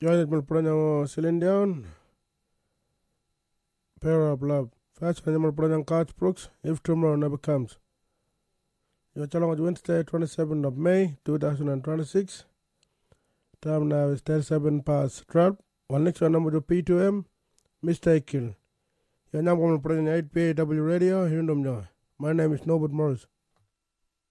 Join it mulpuranyang Cylinder, Pair of Love. First, mulpuranyang Couch Brooks, If Tomorrow Never Comes. You're challenge Wednesday, 27th of May, 2026. Time now is 37 past 12. One next one number to P2M, Mr. Kill. You're now going to put in 8PAW radio, here in Dumja. My name is Norbert Morris.